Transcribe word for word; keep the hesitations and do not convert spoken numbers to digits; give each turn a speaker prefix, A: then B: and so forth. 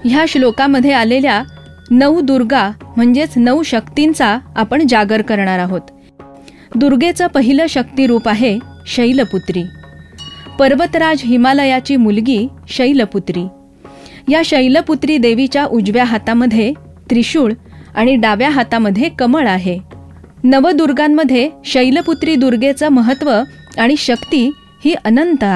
A: ह्या श्लोकामध्ये आलेल्या नऊ दुर्गा म्हणजेच नऊ शक्तींचा आपण जागर करणार आहोत. दुर्गेचं पहिलं शक्तिरूप आहे शैलपुत्री. पर्वतराज हिमालयाची मुलगी शैलपुत्री. या शैलपुत्री देवीच्या उजव्या हातामध्ये त्रिशूळ आणि डाव्या हातामध्ये कमळ आहे. नवदुर्गांमध्ये शैलपुत्री दुर्गेचं महत्त्व आणि शक्ती ही अनंत आहे.